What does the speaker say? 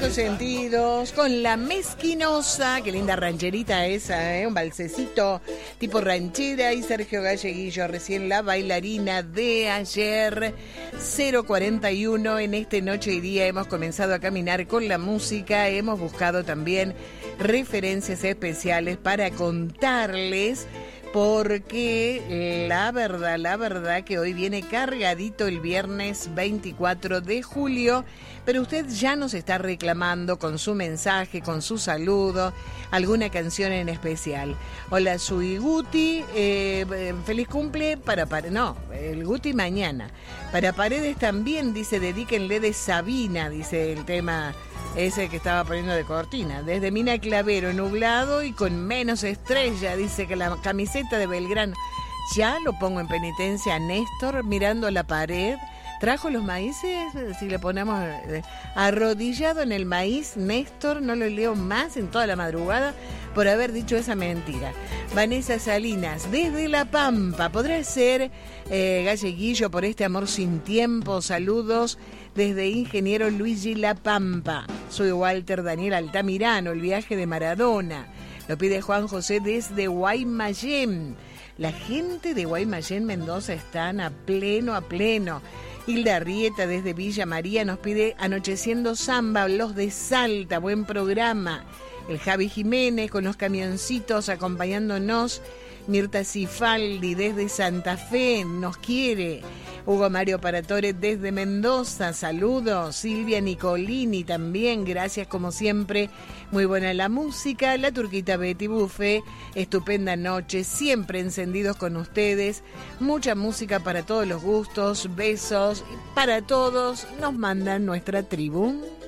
Cinco Sentidos, con La Mezquinosa, qué linda rancherita esa, un balsecito tipo ranchera, y Sergio Galleguillo, recién La Bailarina de ayer, 041. En este Noche y Día hemos comenzado a caminar con la música, hemos buscado también referencias especiales para contarles, porque la verdad que hoy viene cargadito el viernes 24 de julio, pero usted ya nos está reclamando con su mensaje, con su saludo, alguna canción en especial. Hola, soy Guti, feliz cumple para Paredes, no, el Guti mañana. Para Paredes también, dice, dedíquenle de Sabina, dice el tema ese que estaba poniendo de cortina. Desde Mina Clavero, nublado y con menos estrella, dice que la camiseta de Belgrano. Ya lo pongo en penitencia a Néstor, mirando la pared. ¿Trajo los maíces? Si le ponemos arrodillado en el maíz, Néstor, no lo leo más en toda la madrugada por haber dicho esa mentira. Vanessa Salinas, desde La Pampa, podrá ser Galleguillo por este amor sin tiempo. Saludos desde Ingeniero Luigi La Pampa. Soy Walter Daniel Altamirano, el viaje de Maradona. Lo pide Juan José desde Guaymallén. La gente de Guaymallén, Mendoza, están a pleno. Hilda Arrieta desde Villa María nos pide Anocheciendo Samba, los de Salta, buen programa. El Javi Jiménez con los camioncitos acompañándonos. Mirta Cifaldi desde Santa Fe nos quiere. Hugo Mario Paratore desde Mendoza, saludos. Silvia Nicolini también, gracias como siempre. Muy buena la música. La Turquita Betty Buffet, estupenda noche, siempre encendidos con ustedes. Mucha música para todos los gustos, besos para todos. Nos mandan nuestra tribu.